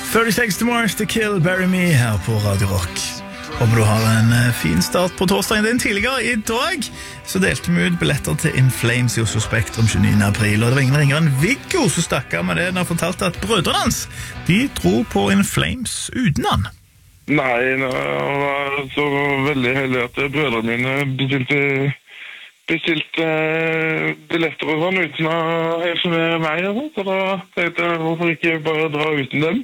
36 to Mars to Kill, Bury Me her på Radio Rock. Håper du har en fin start på torsdagen din. Tidligere i dag så delte vi ut billetter til In Flames i Oslo Spektrum 29. april, og det var ingen ringer enn Viggo som stakk av med det når han fortalte at brødrene hans, de dro på In Flames uten han. Nei, jeg var så veldig heldig at brødrene mine bestilte billetter og sånn uten å informere meg, så da tenkte jeg hvorfor ikke bare dra uten dem.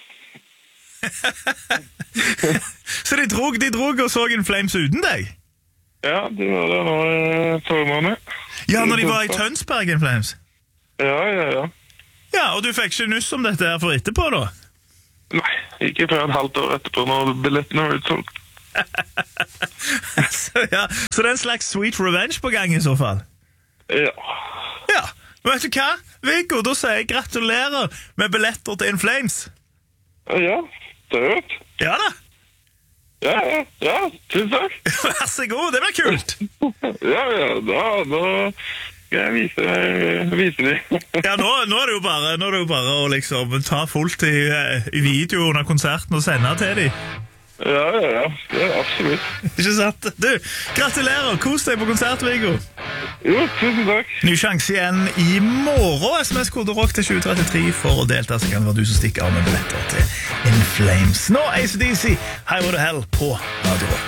Så de drog og så In Flames uten deg? Ja, de var der nå forrige måned. Ja, når de var i Tønsberg, In Flames? Ja. Ja, og du fikk ikke nyss om dette her for etterpå da? Nei, ikke før et halvt år etterpå når billettene var utsolgt. Så det er en slags sweet revenge på gang i så fall? Ja, men vet du hva, Viggo, da sier jeg gratulerer med billetter til In Flames. Ja, det er godt. Ja da. Ja, tusen takk. Vær så god, det blir kult. Ja, da skal jeg vise dem. Ja, nå er det jo bare å liksom ta fullt i video under konserten og sende til dem. Ja, det er absolutt. Ikke sant? Du, gratulerer, kos deg på konsert, Viggo. Jo, tusen takk. Ny sjanse igjen i morgen. SMS-kode ROCK til 2033 for å delta, så kan det være du som stikker av med billetter til In Flames. Nå AC/DC, High Over the Hell på Radio Rock.